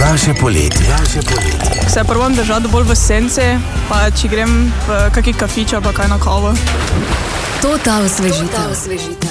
Vaše poletje. Se probam držati bolj v senci, pa če grem v kaki kafič, pa kaj na kavo. To ta osvežitev.